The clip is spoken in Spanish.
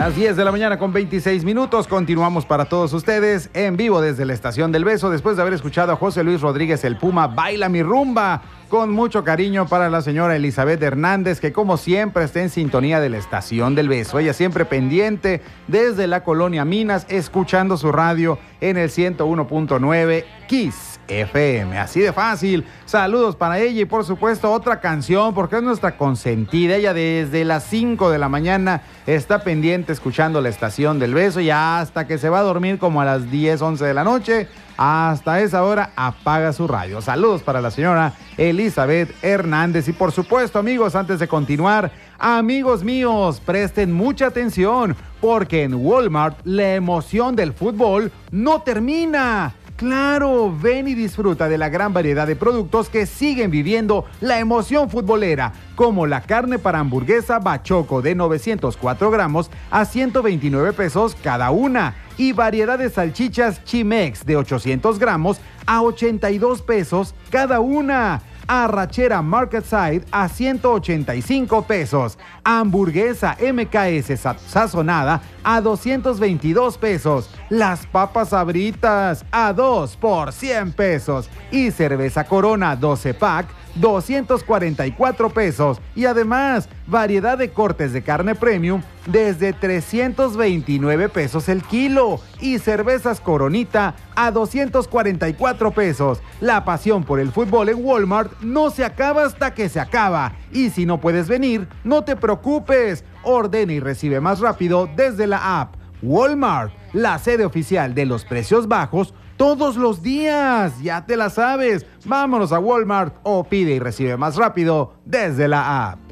Las 10 de la mañana con 26 minutos. Continuamos para todos ustedes en vivo desde la Estación del Beso. Después de haber escuchado a José Luis Rodríguez el Puma, Baila mi rumba. Con mucho cariño para la señora Elizabeth Hernández, que como siempre está en sintonía de la Estación del Beso. Ella siempre pendiente desde la colonia Minas, escuchando su radio en el 101.9 Kiss FM. Así de fácil. Saludos para ella y por supuesto otra canción, porque es nuestra consentida. Ella desde las 5 de la mañana está pendiente escuchando la Estación del Beso y hasta que se va a dormir como a las 10, 11 de la noche. Hasta esa hora apaga su radio. Saludos para la señora Elizabeth Hernández. Y por supuesto, amigos, antes de continuar, amigos míos, presten mucha atención, porque en Walmart la emoción del fútbol no termina. Claro, ven y disfruta de la gran variedad de productos que siguen viviendo la emoción futbolera, como la carne para hamburguesa Bachoco de 904 gramos a 129 pesos cada una, y variedad de salchichas Chimex de 800 gramos a 82 pesos cada una. Arrachera Market Side a 185 pesos. Hamburguesa MKS sazonada a 222 pesos. Las papas Sabritas a 2 por 100 pesos. Y cerveza Corona 12 pack 244 pesos. Y además, variedad de cortes de carne premium desde 329 pesos el kilo. Y cervezas Coronita a 244 pesos. La pasión por el fútbol en Walmart no se acaba hasta que se acaba. Y si no puedes venir, no te preocupes. Ordena y recibe más rápido desde la app. Walmart, la sede oficial de los precios bajos todos los días. Ya te la sabes. Vámonos a Walmart o pide y recibe más rápido desde la app.